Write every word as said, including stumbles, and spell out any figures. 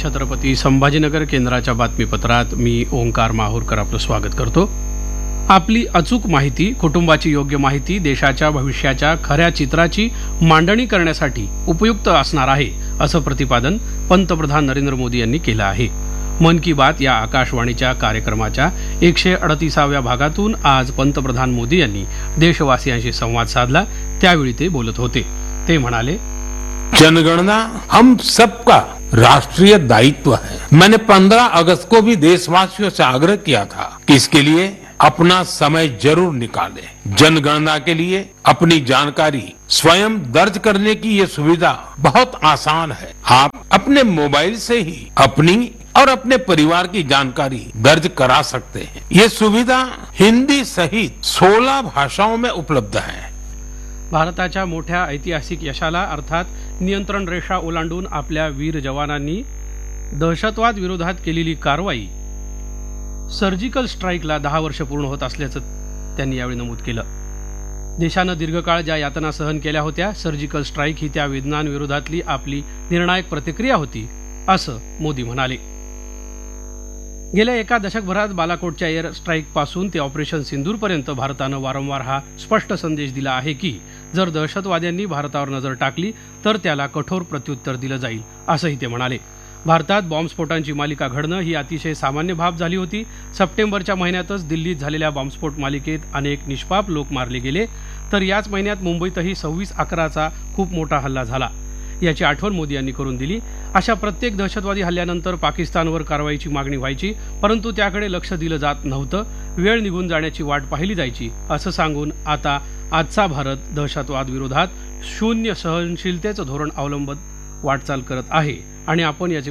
छत्रपती संभाजीनगर केंद्राच्या बातमीपत्रात मी ओंकार माहूरकर आपलं स्वागत करतो। आपली अचूक माहिती, कुटुंबाची योग्य माहिती देशाच्या भविष्याच्या खऱ्या चित्राची मांडणी करण्यासाठी उपयुक्त असणार आहे, असं प्रतिपादन पंतप्रधान नरेंद्र मोदी यांनी केलं आहे। मन की बात या आकाशवाणीच्या कार्यक्रमाच्या एकशे अडतीसाव्या भागातून आज पंतप्रधान मोदी यांनी देशवासियांशी संवाद साधला, त्यावेळी ते बोलत होते। ते म्हणाले, जनगणना हम सबका राष्ट्रीय दायित्व है। मैंने पंद्रह अगस्त को भी देशवासियों से आग्रह किया था कि इसके लिए अपना समय जरूर निकालें। जनगणना के लिए अपनी जानकारी स्वयं दर्ज करने की ये सुविधा बहुत आसान है। आप अपने मोबाइल से ही अपनी और अपने परिवार की जानकारी दर्ज करा सकते हैं। ये सुविधा हिंदी सहित सोलह भाषाओं में उपलब्ध है। भारताच्या मोठ्या ऐतिहासिक यशाला अर्थात नियंत्रण रेषा ओलांडून आपल्या वीर जवानांनी दहशतवाद विरोधात केलेली कारवाई सर्जिकल स्ट्राईकला दहा वर्ष पूर्ण होत असल्याचं त्यांनी यावेळी नमूद केलं। देशानं दीर्घकाळ ज्या यातना सहन केल्या होत्या, सर्जिकल स्ट्राईक ही त्या वेदनांविरोधातली आपली निर्णायक प्रतिक्रिया होती, असं मोदी म्हणाले। गेल्या एका दशकभरात बालाकोटच्या एअर स्ट्राईक पासून ते ऑपरेशन सिंदूरपर्यंत भारतानं वारंवार हा स्पष्ट संदेश दिला आहे की जर दहशतवाद्यांनी भारतावर नजर टाकली तर त्याला कठोर प्रत्युत्तर दिलं जाईल, असंही ते म्हणाले। भारतात बॉम्बस्फोटांची मालिका घडणं ही अतिशय सामान्य बाब झाली होती। सप्टेंबरच्या महिन्यातच दिल्लीत झालेल्या बॉम्बस्फोट मालिकेत अनेक निष्पाप लोक मारले गेले, तर याच महिन्यात मुंबईतही सव्वीस अकराचा खूप मोठा हल्ला झाला, याची आठवण मोदी यांनी करून दिली। अशा प्रत्येक दहशतवादी हल्ल्यानंतर पाकिस्तानवर कारवाईची मागणी व्हायची, परंतु त्याकडे लक्ष दिलं जात नव्हतं, वेळ निघून जाण्याची वाट पाहिली जायची, असं सांगून आता आजचा भारत दहशतवाद विरोधात शून्य सहनशीलतेचं धोरण अवलंबत वाटचाल करत आहे आणि आपण याचे